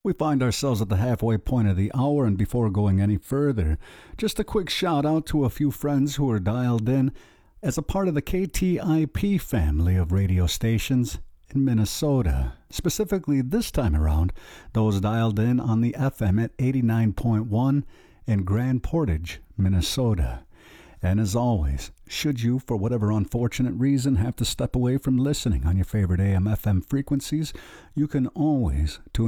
We find ourselves at the halfway point of the hour, and before going any further, just a quick shout out to a few friends who are dialed in as a part of the KTIP family of radio stations in Minnesota. Specifically, this time around, those dialed in on the FM at 89.1 in Grand Portage, Minnesota. And as always, should you, for whatever unfortunate reason, have to step away from listening on your favorite AM/FM frequencies, you can always tune